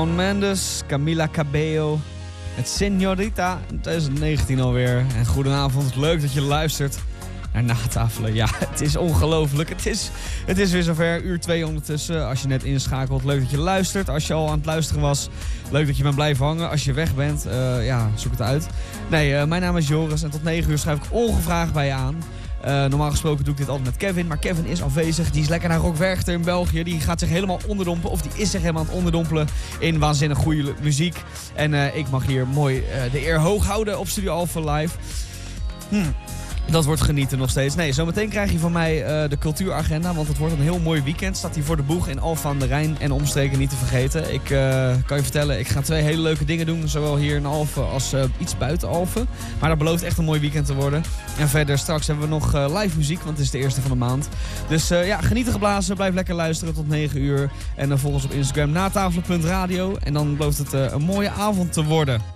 Shawn Mendes, Camila Cabello, het Señorita, 2019 alweer. En goedenavond, leuk dat je luistert naar Natafelen. Ja, het is ongelooflijk. Het is weer zover, uur 2 ondertussen. Als je net inschakelt, leuk dat je luistert. Als je al aan het luisteren was, leuk dat je bent blijven hangen. Als je weg bent, zoek het uit. Nee, mijn naam is Joris en tot 9 uur schrijf ik ongevraagd bij je aan. Normaal gesproken doe ik dit altijd met Kevin, maar Kevin is afwezig. Die is lekker naar Rock Werchter in België. Die gaat zich helemaal onderdompelen, of die is zich helemaal aan het onderdompelen in waanzinnig goede muziek. En ik mag hier mooi de eer hoog houden op Studio Alpha Live. Dat wordt genieten nog steeds. Nee, zometeen krijg je van mij de cultuuragenda, want het wordt een heel mooi weekend. Staat hier voor de boeg in Alphen aan de Rijn en omstreken niet te vergeten. Ik kan je vertellen, ik ga 2 hele leuke dingen doen. Zowel hier in Alphen als iets buiten Alphen. Maar dat belooft echt een mooi weekend te worden. En verder straks hebben we nog live muziek, want het is de eerste van de maand. Dus genieten geblazen, blijf lekker luisteren tot 9 uur. En dan volg ons op Instagram natafelen.radio. En dan belooft het een mooie avond te worden.